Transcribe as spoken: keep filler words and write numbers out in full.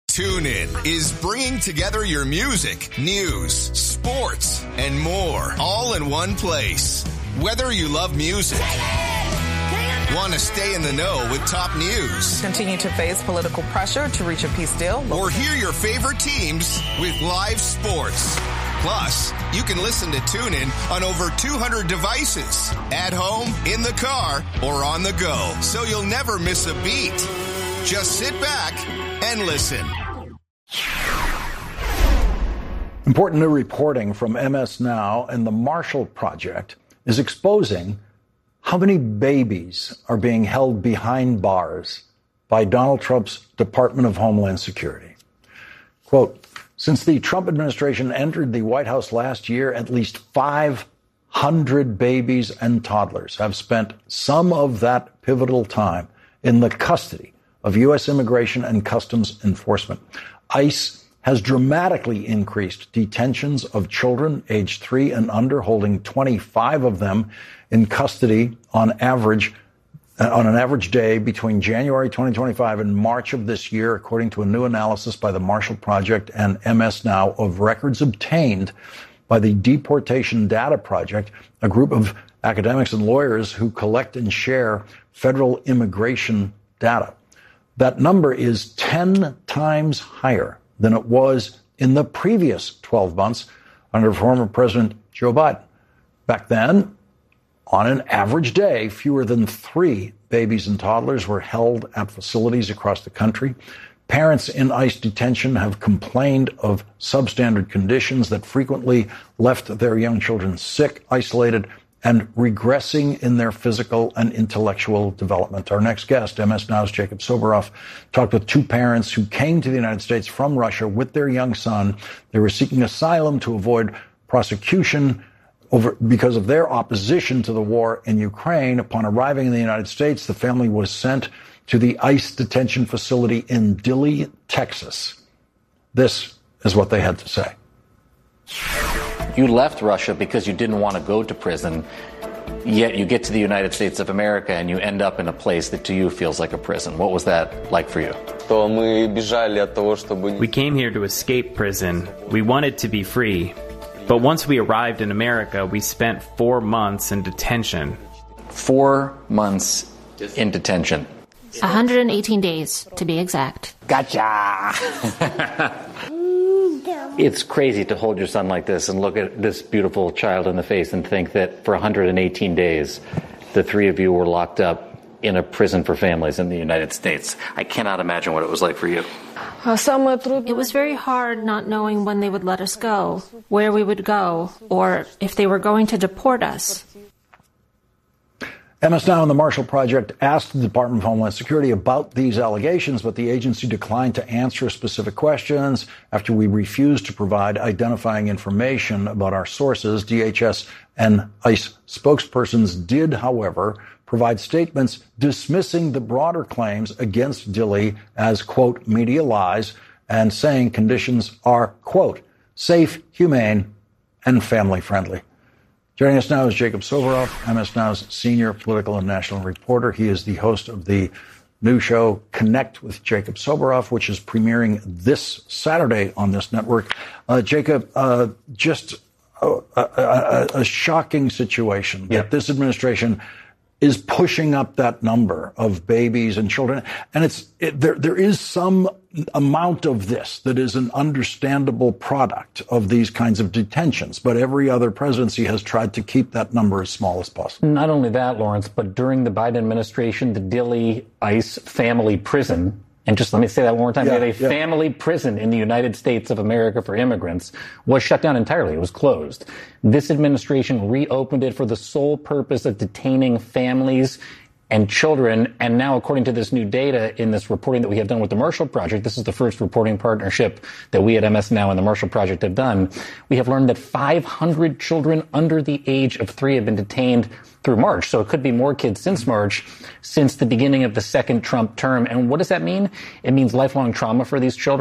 TuneIn is bringing together your music, news, sports, and more all in one place. Whether you love music, want to stay in the know with top news, continue to face political pressure to reach a peace deal, or hear your favorite teams with live sports. Plus, you can listen to TuneIn on over two hundred devices, at home, in the car, or on the go, so you'll never miss a beat. Just sit back and listen. Important new reporting from M S Now and the Marshall Project is exposing how many babies are being held behind bars by Donald Trump's Department of Homeland Security. Quote, since the Trump administration entered the White House last year, at least five hundred babies and toddlers have spent some of that pivotal time in the custody of U S Immigration and Customs Enforcement. ICE has dramatically increased detentions of children aged three and under, holding twenty-five of them in custody on average, uh, on an average day between January twenty twenty-five and March of this year, according to a new analysis by the Marshall Project and M S Now of records obtained by the Deportation Data Project, a group of academics and lawyers who collect and share federal immigration data. That number is ten times higher than it was in the previous twelve months under former President Joe Biden. Back then, on an average day, fewer than three babies and toddlers were held at facilities across the country. Parents in ICE detention have complained of substandard conditions that frequently left their young children sick, isolated, and regressing in their physical and intellectual development. Our next guest, M S Now's Jacob Soboroff, talked with two parents who came to the United States from Russia with their young son. They were seeking asylum to avoid prosecution over because of their opposition to the war in Ukraine. Upon arriving in the United States, the family was sent to the ICE detention facility in Dilley, Texas. This is what they had to say. You left Russia because you didn't want to go to prison, yet you get to the United States of America and you end up in a place that to you feels like a prison. What was that like for you? We came here to escape prison. We wanted to be free. But once we arrived in America, we spent four months in detention. Four months in detention. one hundred eighteen days, to be exact. Gotcha! It's crazy to hold your son like this and look at this beautiful child in the face and think that for one hundred eighteen days, the three of you were locked up in a prison for families in the United States. I cannot imagine what it was like for you. It was very hard not knowing when they would let us go, where we would go, or if they were going to deport us. M S Now and the Marshall Project asked the Department of Homeland Security about these allegations, but the agency declined to answer specific questions after we refused to provide identifying information about our sources. D H S and ICE spokespersons did, however, provide statements dismissing the broader claims against Dilley as, quote, media lies, and saying conditions are, quote, safe, humane, and family-friendly. Joining us now is Jacob Soboroff, M S Now's senior political and national reporter. He is the host of the new show Connect with Jacob Soboroff, which is premiering this Saturday on this network. Uh, Jacob, uh, just a, a, a shocking situation that Yep. this administration is pushing up that number of babies and children. And it's it, there. There is some amount of this that is an understandable product of these kinds of detentions. But every other presidency has tried to keep that number as small as possible. Not only that, Lawrence, but during the Biden administration, the Dilley ICE family prison, and just let me say that one more time, Yeah, they had a yeah. family prison in the United States of America for immigrants, was shut down entirely. It was closed. This administration reopened it for the sole purpose of detaining families and children. And now, according to this new data in this reporting that we have done with the Marshall Project, this is the first reporting partnership that we at M S Now and the Marshall Project have done. We have learned that five hundred children under the age of three have been detained through March. So it could be more kids since March, since the beginning of the second Trump term. And what does that mean? It means lifelong trauma for these children.